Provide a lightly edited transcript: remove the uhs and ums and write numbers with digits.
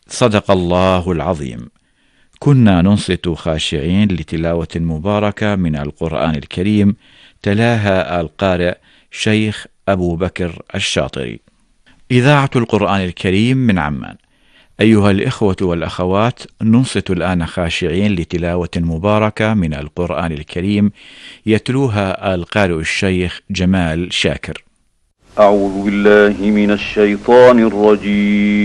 صدق الله العظيم. كنا ننصت خاشعين لتلاوة مباركة من القرآن الكريم، تلاها القارئ شيخ أبو بكر الشاطري. إذاعة القرآن الكريم من عمان. أيها الإخوة والأخوات، ننصت الآن خاشعين لتلاوة مباركة من القرآن الكريم، يتلوها القارئ الشيخ جمال شاكر. أعوذ بالله من الشيطان الرجيم.